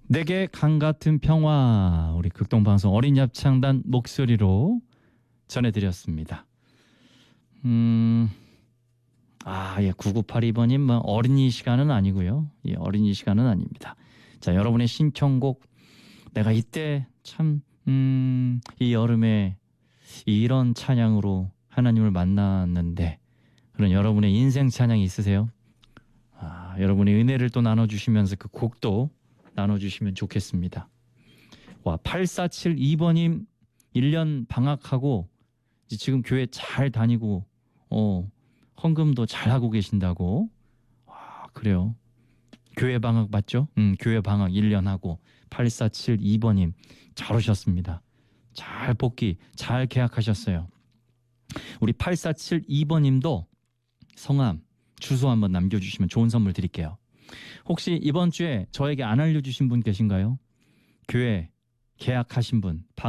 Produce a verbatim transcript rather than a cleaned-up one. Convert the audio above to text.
내게 강 같은 평화, 우리 극동방송 어린이 합창단 목소리로 전해드렸습니다. 음, 아, 예, 구구팔이 번님, 뭐 어린이 시간은 아니고요. 예, 어린이 시간은 아닙니다. 자, 여러분의 신청곡, 내가 이때 참, 음, 이 여름에 이런 찬양으로 하나님을 만났는데, 그런 여러분의 인생 찬양이 있으세요? 아, 여러분의 은혜를 또 나눠주시면서 그 곡도 나눠주시면 좋겠습니다. 와, 팔사칠이 번님, 일 년 방학하고 이제 지금 교회 잘 다니고 어, 헌금도 잘 하고 계신다고. 와, 그래요. 교회 방학 맞죠? 음, 교회 방학 일 년 하고. 팔사칠이 번님 잘 오셨습니다. 잘 복귀, 잘 계약하셨어요. 우리 팔사칠이 번님도 성함, 주소 한번 남겨주시면 좋은 선물 드릴게요. 혹시 이번 주에 저에게 안 알려주신 분 계신가요? 교회 계약하신 분,